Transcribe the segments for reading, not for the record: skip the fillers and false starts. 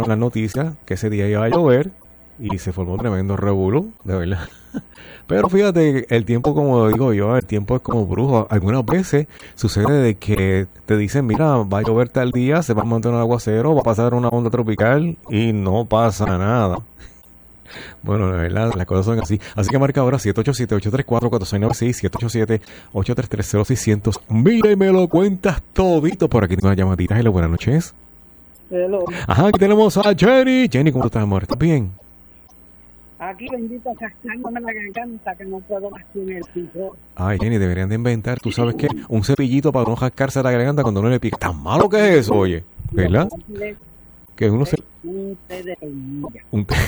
en las noticias que ese día iba a llover y se formó tremendo revolú, de verdad. Pero fíjate, el tiempo, como digo yo, el tiempo es como brujo. Algunas veces sucede de que te dicen, mira, va a llover tal día, se va a montar un aguacero, va a pasar una onda tropical y no pasa nada. Bueno, de verdad, las cosas son así. Así que marca ahora 787-834-4696, 787-833-0600. Mira y me lo cuentas todito. Por aquí tengo las llamaditas. Hello, buenas noches. Hello. Ajá, aquí tenemos a Jenny. Jenny, ¿cómo tú estás, amor? ¿Estás bien? Aquí bendito cascándome la garganta que no puedo más con el piso. Ay, Jenny, deberían de inventar, ¿tú sabes qué? Un cepillito para no jascarse la garganta cuando uno le pica. ¿Tan malo que es eso, oye? ¿Verdad? Que uno se... Un té de vainilla. Un té...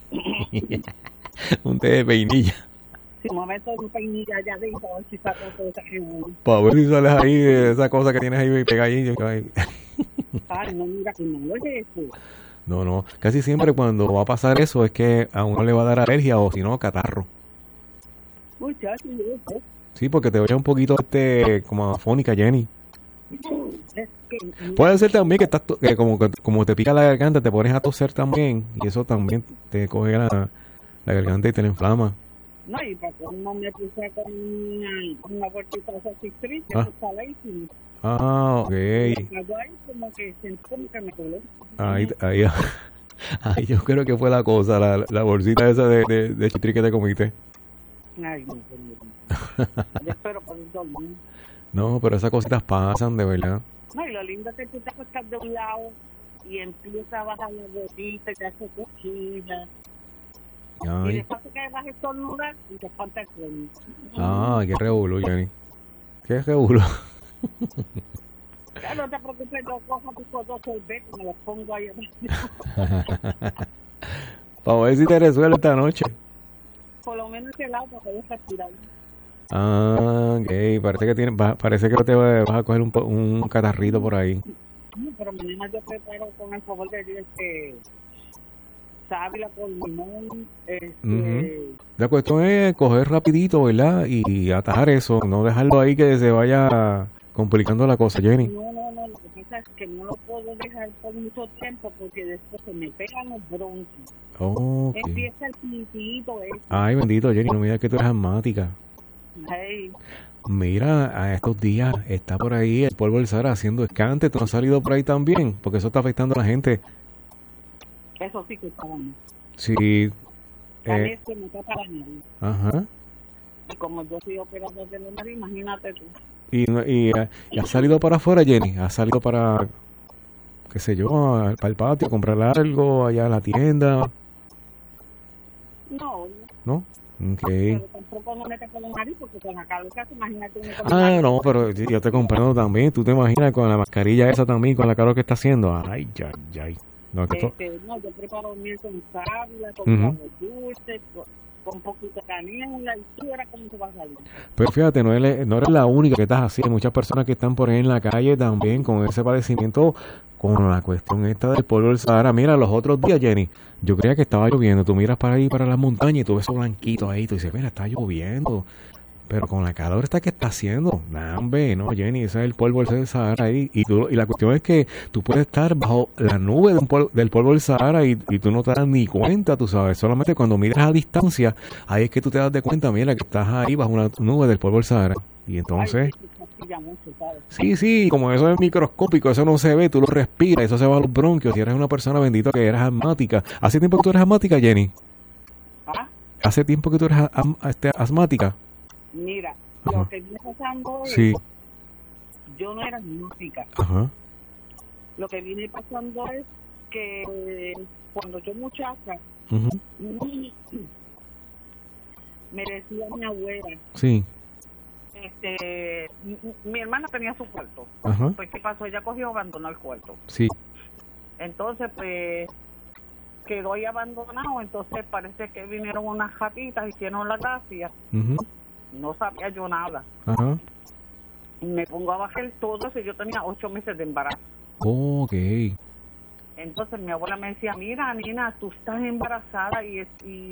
un té de vainilla. Si me meto un vainilla allá adentro, a ver si saco todo eso. Para ver si sales ahí de esa cosa que tienes ahí pegadilla. Ay, no, mira que no es eso. No, casi siempre cuando va a pasar eso es que a uno le va a dar alergia o si no, catarro. Muchachos, Sí, porque te oye un poquito como afónica, Jenny. es que Puede ser también que estás que como te pica la garganta, te pones a toser también y eso también te coge la garganta y te la inflama. no, y para cuando me puse con una vueltita de salchichón, que Ah. está leísimo. Ah, ok. Ahí como que sentí como que me coló. Ahí, ahí yo creo que fue la cosa, la bolsita esa de chitri que te comiste. Ay, no, yo espero poder dormir. No, pero esas cositas pasan, de verdad. No, y lo lindo es que tú te acuestas de un lado y empieza a bajar la gotita y te hace cochina. Y Ay, después que vas a estornudar y te espanta el sueño. qué revolú, Jenny. Qué revolú. Ya no te preocupes, yo cojo tipo 2 sorbetes y me los pongo ahí. Para ver si te resuelve esta noche. Por lo menos el agua para poder respirar. Ok, parece que te vas a coger un catarrito por ahí. Pero mañana yo preparo con el favor de Dios sábila con limón. La cuestión es coger rapidito, ¿verdad? Y atajar eso, no dejarlo ahí que se vaya complicando la cosa, Jenny. No, lo que pasa es que no lo puedo dejar por mucho tiempo porque después se me pegan los bronquios. Ok. Empieza el pitito ese. Ay, bendito, Jenny, no me digas que tú eres asmática. Hey, Mira, a estos días está por ahí el polvo del Sahara haciendo escante. ¿Tú no has salido por ahí también? Porque eso está afectando a la gente. eso sí que está bueno. Sí. También se me está para mí. Ajá. Y como yo soy operador de la nariz, imagínate tú. Y has salido para afuera, Jenny. Has salido para, qué sé yo, para el patio, comprar algo allá en la tienda. No, ¿No? Ok. pero tampoco no metes con la nariz porque con la cabeza, imagínate uno con la No, pero yo te comprendo también. ¿Tú te imaginas con la mascarilla esa también, con la calor que está haciendo? Ay, ay. No, que no, yo preparo miel con sábila, con Ujú. huevos dulces, con un poquito de canela y tú verás cómo te va a salir. Pero fíjate, no eres la única que estás así. Hay muchas personas que están por ahí en la calle también con ese padecimiento, con la cuestión esta del polvo del Sahara. Mira, los otros días, Jenny, yo creía que estaba lloviendo. Tú miras para ahí, para las montañas, y tú ves esos blanquitos ahí. Tú dices, mira, está lloviendo. Pero con la calor esta que está haciendo, nah, hombre, no, Jenny, ese es el polvo del Sahara ahí. Y la cuestión es que tú puedes estar bajo la nube del polvo del Sahara y tú no te das ni cuenta, tú sabes. Solamente cuando miras a distancia, ahí es que tú te das de cuenta, mira, que estás ahí bajo una nube del polvo del Sahara. Y entonces, Ay, se pastilla mucho, ¿sabes? sí, como eso es microscópico, eso no se ve, tú lo respiras, eso se va a los bronquios. Si eres una persona bendita que eres asmática. ¿Hace tiempo que tú eres asmática, Jenny? ¿Ah? ¿Hace tiempo que tú eres asmática? Mira, Ajá. lo que viene pasando es, Sí. yo no era música. Ajá. Lo que viene pasando es que cuando yo muchacha, Ujú. me decía mi abuela, Sí. mi hermana tenía su cuarto. Ajá. Pues, ¿qué pasó? Ella cogió y abandonó el cuarto. Sí. Entonces, pues, quedó ahí abandonado. Entonces, parece que vinieron unas ratitas, hicieron la gracia. Ujú. No sabía yo nada. Ajá. Y me pongo a bajar todo eso. Yo tenía 8 meses de embarazo. Ok. Entonces, mi abuela me decía, mira, nena, tú estás embarazada y